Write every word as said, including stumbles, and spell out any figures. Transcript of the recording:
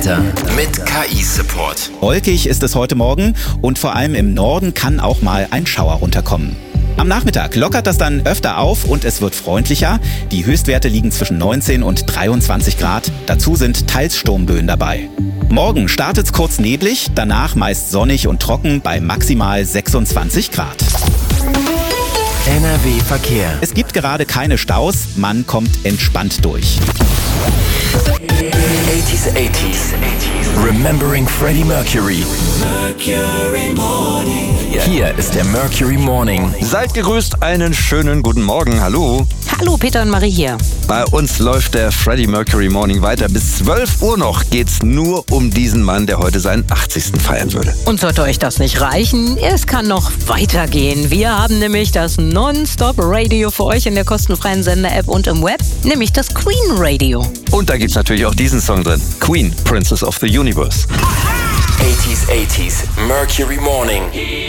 Mit K I-Support. Wolkig ist es heute Morgen und vor allem im Norden kann auch mal ein Schauer runterkommen. Am Nachmittag lockert das dann öfter auf und es wird freundlicher. Die Höchstwerte liegen zwischen neunzehn und dreiundzwanzig Grad. Dazu sind teils Sturmböen dabei. Morgen startet's kurz neblig, danach meist sonnig und trocken bei maximal sechsundzwanzig Grad. N R W Verkehr. Es gibt gerade keine Staus, man kommt entspannt durch. eighties, eighties. Remembering Freddie Mercury. Mercury Morning. Hier ist der Mercury Morning. Seid gegrüßt, einen schönen guten Morgen. Hallo. Hallo, Peter und Marie hier. Bei uns läuft der Freddie Mercury Morning weiter. Bis zwölf Uhr noch geht's nur um diesen Mann, der heute seinen achtzigsten feiern würde. Und sollte euch das nicht reichen, es kann noch weitergehen. Wir haben nämlich das Non-Stop-Radio für euch in der kostenfreien Sender-App und im Web, nämlich das Queen Radio. Und da gibt's natürlich auch diesen Song drin. Queen, Princess of the Universe. eighties, eighties. Mercury Morning.